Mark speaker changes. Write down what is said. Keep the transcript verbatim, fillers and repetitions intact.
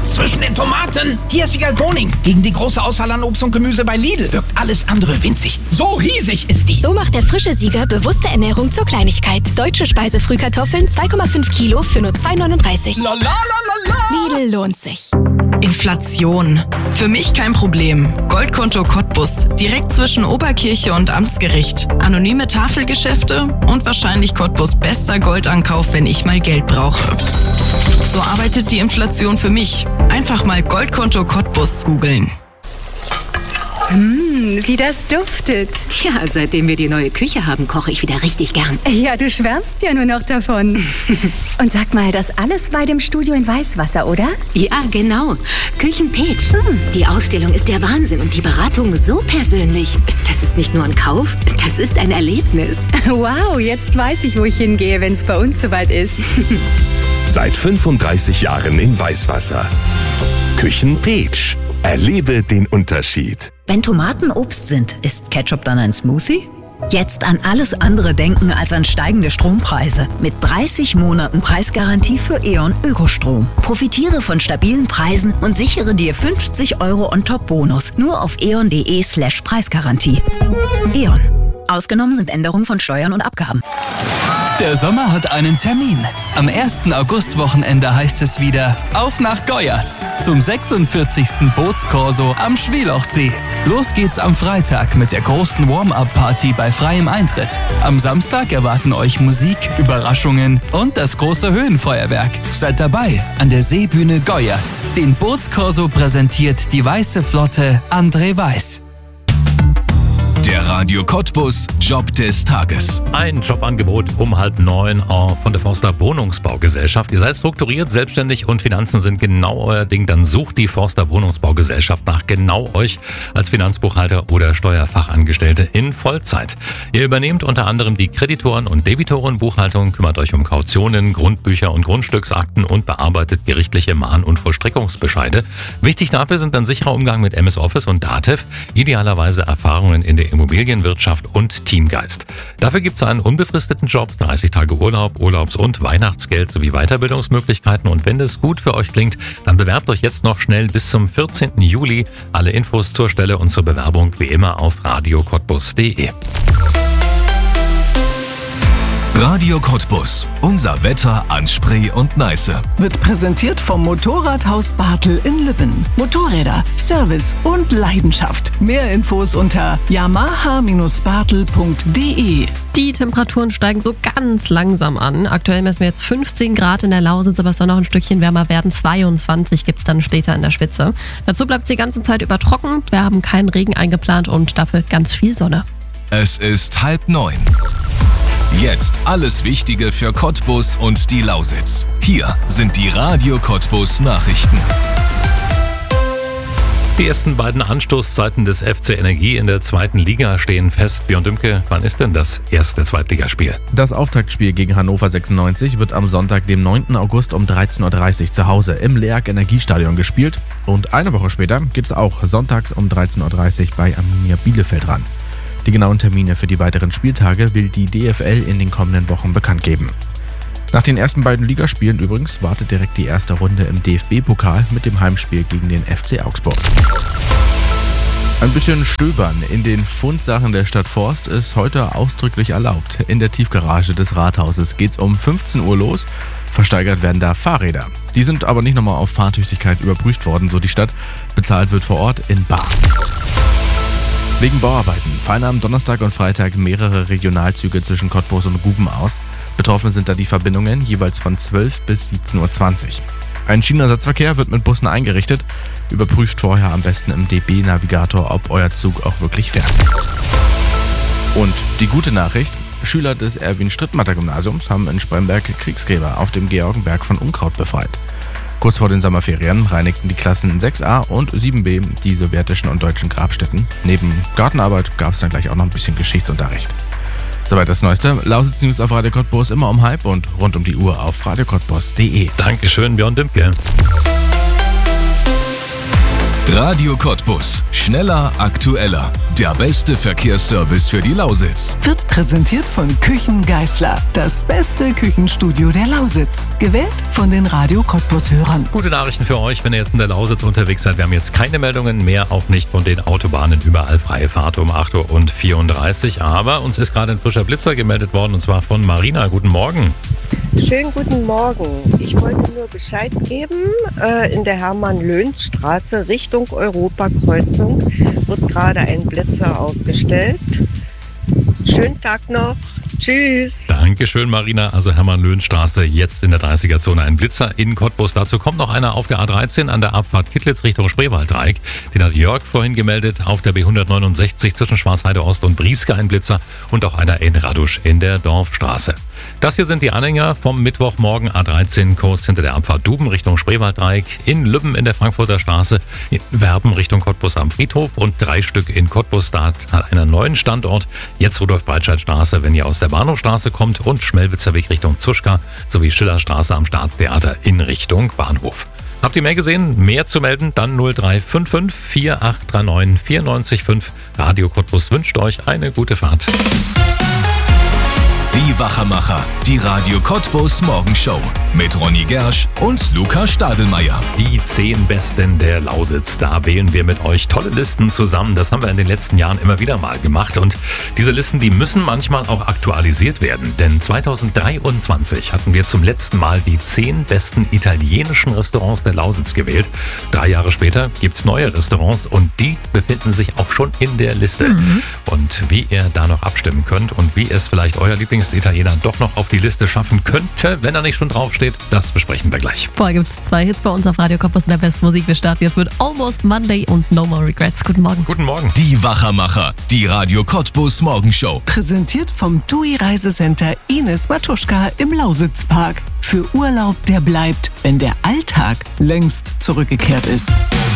Speaker 1: zwischen den Tomaten. Hier ist Wiegald Boning. Gegen die große Auswahl an Obst und Gemüse bei Lidl wirkt alles andere winzig. So riesig ist die.
Speaker 2: So macht der frische Sieger bewusste Ernährung zur Kleinigkeit. Deutsche Speisefrühkartoffeln zwei Komma fünf Kilo für nur zwei neununddreißig.
Speaker 1: La, la, la, la, la.
Speaker 2: Lidl lohnt sich.
Speaker 3: Inflation. Für mich kein Problem. Goldkonto Cottbus. Direkt zwischen Oberkirche und Amtsgericht. Anonyme Tafelgeschäfte und wahrscheinlich Cottbus bester Goldankauf, wenn ich mal Geld brauche. So arbeitet die Inflation für mich. Einfach mal Goldkonto Cottbus googeln.
Speaker 4: Mmh, wie das duftet.
Speaker 5: Tja, seitdem wir die neue Küche haben, koche ich wieder richtig gern.
Speaker 4: Ja, du schwärmst ja nur noch davon. Und sag mal, das alles bei dem Studio in Weißwasser, oder?
Speaker 5: Ja, genau. Küchenpeach. Hm. Die Ausstellung ist der Wahnsinn und die Beratung so persönlich. Das ist nicht nur ein Kauf, das ist ein Erlebnis.
Speaker 4: Wow, jetzt weiß ich, wo ich hingehe, wenn es bei uns soweit ist.
Speaker 6: Seit fünfunddreißig Jahren in Weißwasser. Küchenpeach. Erlebe den Unterschied.
Speaker 7: Wenn Tomaten Obst sind, ist Ketchup dann ein Smoothie? Jetzt an alles andere denken als an steigende Strompreise. Mit dreißig Monaten Preisgarantie für E.ON Ökostrom. Profitiere von stabilen Preisen und sichere dir fünfzig Euro on top Bonus. Nur auf eon.de slash Preisgarantie. E.ON. Ausgenommen sind Änderungen von Steuern und Abgaben.
Speaker 8: Der Sommer hat einen Termin. Am ersten Augustwochenende heißt es wieder auf nach Goyatz zum sechsundvierzigsten Bootskorso am Schwielochsee. Los geht's am Freitag mit der großen Warm-Up-Party bei freiem Eintritt. Am Samstag erwarten euch Musik, Überraschungen und das große Höhenfeuerwerk. Seid dabei an der Seebühne Goyatz. Den Bootskorso präsentiert die Weiße Flotte André Weiß.
Speaker 9: Der Radio Cottbus Job des Tages.
Speaker 10: Ein Jobangebot um halb neun von der Forster Wohnungsbaugesellschaft. Ihr seid strukturiert, selbstständig und Finanzen sind genau euer Ding. Dann sucht die Forster Wohnungsbaugesellschaft nach genau euch als Finanzbuchhalter oder Steuerfachangestellte in Vollzeit. Ihr übernehmt unter anderem die Kreditoren- und Debitorenbuchhaltung, kümmert euch um Kautionen, Grundbücher und Grundstücksakten und bearbeitet gerichtliche Mahn- und Vollstreckungsbescheide. Wichtig dafür sind ein sicherer Umgang mit M S Office und Datev, idealerweise Erfahrungen in der Immobilienwirtschaft und Teamgeist. Dafür gibt es einen unbefristeten Job, dreißig Tage Urlaub, Urlaubs- und Weihnachtsgeld sowie Weiterbildungsmöglichkeiten. Und wenn das gut für euch klingt, dann bewerbt euch jetzt noch schnell bis zum vierzehnten Juli. Alle Infos zur Stelle und zur Bewerbung wie immer auf radio cottbus punkt de.
Speaker 9: Radio Cottbus. Unser Wetter an Spree und Neiße.
Speaker 11: Wird präsentiert vom Motorradhaus Bartel in Lübben. Motorräder, Service und Leidenschaft. Mehr Infos unter yamaha Bindestrich bartel punkt de.
Speaker 12: Die Temperaturen steigen so ganz langsam an. Aktuell messen wir jetzt fünfzehn Grad in der Lausitz, aber es soll noch ein Stückchen wärmer werden. zweiundzwanzig gibt es dann später in der Spitze. Dazu bleibt es die ganze Zeit über trocken. Wir haben keinen Regen eingeplant und dafür ganz viel Sonne.
Speaker 9: Es ist halb neun. Jetzt alles Wichtige für Cottbus und die Lausitz. Hier sind die Radio Cottbus Nachrichten.
Speaker 10: Die ersten beiden Anstoßzeiten des F C Energie in der zweiten Liga stehen fest. Björn Dümke, wann ist denn das erste Zweitligaspiel?
Speaker 13: Das Auftaktspiel gegen Hannover sechsundneunzig wird am Sonntag, dem neunten August um dreizehn Uhr dreißig zu Hause im LEAG Energiestadion gespielt. Und eine Woche später geht es auch sonntags um dreizehn Uhr dreißig bei Arminia Bielefeld ran. Die genauen Termine für die weiteren Spieltage will die D F L in den kommenden Wochen bekannt geben. Nach den ersten beiden Ligaspielen übrigens wartet direkt die erste Runde im D F B-Pokal mit dem Heimspiel gegen den F C Augsburg. Ein bisschen stöbern in den Fundsachen der Stadt Forst ist heute ausdrücklich erlaubt. In der Tiefgarage des Rathauses geht's um fünfzehn Uhr los. Versteigert werden da Fahrräder. Die sind aber nicht nochmal auf Fahrtüchtigkeit überprüft worden, so die Stadt. Bezahlt wird vor Ort in bar. Wegen Bauarbeiten fallen am Donnerstag und Freitag mehrere Regionalzüge zwischen Cottbus und Guben aus. Betroffen sind da die Verbindungen jeweils von zwölf bis siebzehn Uhr zwanzig. Ein Schienenersatzverkehr wird mit Bussen eingerichtet. Überprüft vorher am besten im D B-Navigator, ob euer Zug auch wirklich fährt. Und die gute Nachricht: Schüler des Erwin-Strittmatter-Gymnasiums haben in Spremberg Kriegsgräber auf dem Georgenberg von Unkraut befreit. Kurz vor den Sommerferien reinigten die Klassen sechs a und sieben b die sowjetischen und deutschen Grabstätten. Neben Gartenarbeit gab es dann gleich auch noch ein bisschen Geschichtsunterricht. Soweit das Neueste. Lausitz News auf Radio Cottbus immer um halb und rund um die Uhr auf radio cottbus punkt de.
Speaker 10: Dankeschön, Björn Dümke.
Speaker 9: Radio Cottbus. Schneller, aktueller. Der beste Verkehrsservice für die Lausitz.
Speaker 11: Wird präsentiert von Küchen Geisler. Das beste Küchenstudio der Lausitz. Gewählt von den Radio Cottbus-Hörern.
Speaker 10: Gute Nachrichten für euch, wenn ihr jetzt in der Lausitz unterwegs seid. Wir haben jetzt keine Meldungen mehr, auch nicht von den Autobahnen. Überall freie Fahrt um acht Uhr vierunddreißig. Aber uns ist gerade ein frischer Blitzer gemeldet worden, und zwar von Marina. Guten Morgen.
Speaker 14: Schönen guten Morgen. Ich wollte nur Bescheid geben, äh, in der Hermann-Löhn-Straße Richtung Europakreuzung wird gerade ein Blitzer aufgestellt. Schönen Tag noch. Tschüss.
Speaker 10: Dankeschön, Marina. Also Hermann-Löhn-Straße, jetzt in der dreißiger-Zone ein Blitzer in Cottbus. Dazu kommt noch einer auf der A dreizehn an der Abfahrt Kittlitz Richtung Spreewalddreieck. Den hat Jörg vorhin gemeldet. Auf der B hundertneunundsechzig zwischen Schwarzheide Ost und Brieske ein Blitzer und auch einer in Radusch in der Dorfstraße. Das hier sind die Anhänger vom Mittwochmorgen A dreizehn Kurs hinter der Abfahrt Duben Richtung Spreewalddreieck, in Lübben in der Frankfurter Straße, in Werben Richtung Cottbus am Friedhof und drei Stück in Cottbus. Da hat einen neuen Standort. Jetzt Rudolf-Breitscheid-Straße, wenn ihr aus der Bahnhofstraße kommt, und Schmelwitzer Weg Richtung Zuschka sowie Schillerstraße am Staatstheater in Richtung Bahnhof. Habt ihr mehr gesehen? Mehr zu melden? Dann null drei fünf fünf vier acht drei neun vier neun fünf. Radio Cottbus wünscht euch eine gute Fahrt.
Speaker 9: Die Wachermacher, die Radio Cottbus Morgenshow mit Ronny Gersch und Luca Stadelmeier.
Speaker 10: Die zehn Besten der Lausitz, da wählen wir mit euch tolle Listen zusammen. Das haben wir in den letzten Jahren immer wieder mal gemacht, und diese Listen, die müssen manchmal auch aktualisiert werden. Denn zweitausenddreiundzwanzig hatten wir zum letzten Mal die zehn besten italienischen Restaurants der Lausitz gewählt. Drei Jahre später gibt's neue Restaurants und die befinden sich auch schon in der Liste. Mhm. Und wie ihr da noch abstimmen könnt und wie es vielleicht euer Lieblings Italiener doch noch auf die Liste schaffen könnte, wenn er nicht schon draufsteht, das besprechen wir gleich.
Speaker 12: Vorher gibt es zwei Hits bei uns auf Radio Cottbus in der besten Musik. Wir starten jetzt mit Almost Monday und No More Regrets. Guten Morgen.
Speaker 10: Guten Morgen.
Speaker 9: Die Wachermacher, die Radio Cottbus Morgenshow.
Speaker 11: Präsentiert vom T U I Reisecenter Ines Matuschka im Lausitzpark. Für Urlaub, der bleibt, wenn der Alltag längst zurückgekehrt ist.